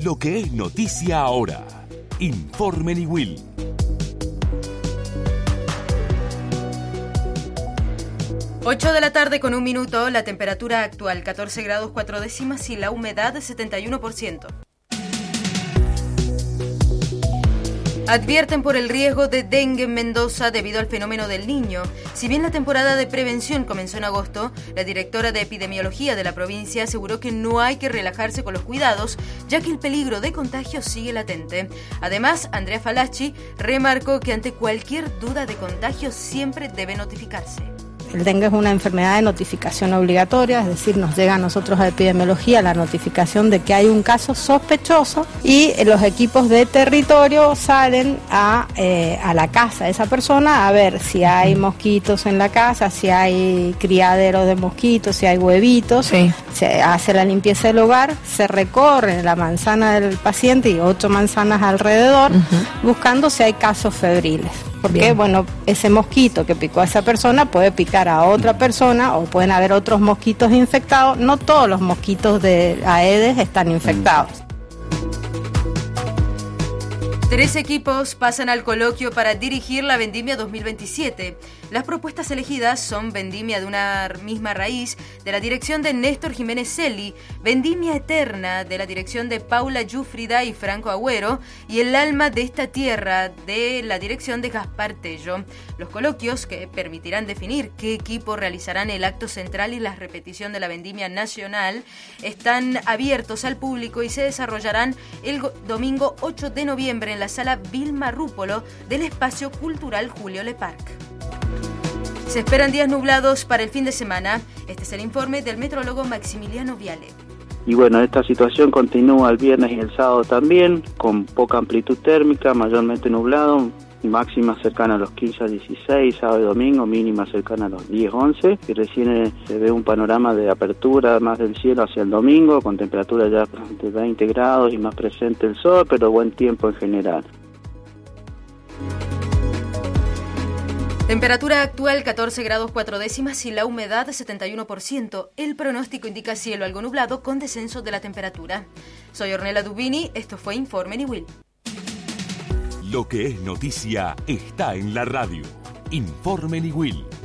Lo que es noticia ahora. Informe Niwil. 8 de la tarde con 1 minuto, la temperatura actual 14 grados 4 décimas y la humedad 71%. Advierten por el riesgo de dengue en Mendoza debido al fenómeno del Niño. Si bien la temporada de prevención comenzó en agosto, la directora de epidemiología de la provincia aseguró que no hay que relajarse con los cuidados, ya que el peligro de contagio sigue latente. Además, Andrea Falacci remarcó que ante cualquier duda de contagio siempre debe notificarse. El dengue es una enfermedad de notificación obligatoria, es decir, nos llega a nosotros a epidemiología la notificación de que hay un caso sospechoso y los equipos de territorio salen a la casa de esa persona a ver si hay mosquitos en la casa, si hay criaderos de mosquitos, si hay huevitos. Sí. Se hace la limpieza del hogar, se recorre la manzana del paciente y 8 manzanas alrededor, buscando si hay casos febriles. Porque, bien, bueno, ese mosquito que picó a esa persona puede picar a otra persona o pueden haber otros mosquitos infectados. No todos los mosquitos de Aedes están infectados. 3 equipos pasan al coloquio para dirigir la Vendimia 2027. Las propuestas elegidas son Vendimia de una misma raíz, de la dirección de Néstor Jiménez Celi, Vendimia Eterna, de la dirección de Paula Yufrida y Franco Agüero, y El alma de esta tierra, de la dirección de Gaspar Tello. Los coloquios, que permitirán definir qué equipo realizarán el acto central y la repetición de la Vendimia Nacional, están abiertos al público y se desarrollarán el domingo 8 de noviembre en la sala Vilma Rúpolo del Espacio Cultural Julio Leparc. Se esperan días nublados para el fin de semana. Este es el informe del metrólogo Maximiliano Viale. Y bueno, esta situación continúa el viernes y el sábado también, con poca amplitud térmica, mayormente nublado, máxima cercana a los 15 a 16, sábado y domingo, mínima cercana a los 10, 11, y recién se ve un panorama de apertura más del cielo hacia el domingo, con temperatura ya de 20 grados y más presente el sol, pero buen tiempo en general. Temperatura actual 14 grados 4 décimas y la humedad 71%. El pronóstico indica cielo algo nublado con descenso de la temperatura. Soy Ornella Dubini, esto fue Informe Niwil. Lo que es noticia está en la radio. Informe Niwil.